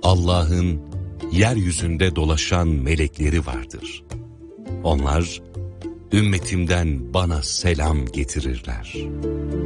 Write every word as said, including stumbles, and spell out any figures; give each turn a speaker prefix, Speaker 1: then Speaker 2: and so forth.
Speaker 1: Allah'ın yeryüzünde dolaşan melekleri vardır. Onlar ümmetimden bana selam getirirler.